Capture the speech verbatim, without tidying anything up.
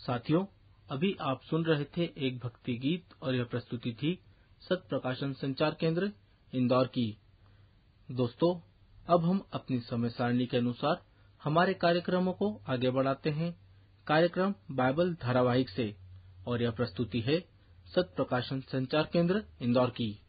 साथियों, अभी आप सुन रहे थे एक भक्ति गीत और यह प्रस्तुति थी सत्य प्रकाशन संचार केंद्र इंदौर की। दोस्तों, अब हम अपनी समय सारणी के अनुसार हमारे कार्यक्रमों को आगे बढ़ाते हैं। कार्यक्रम बाइबल धारावाहिक से, और यह प्रस्तुति है सत्य प्रकाशन संचार केंद्र इंदौर की।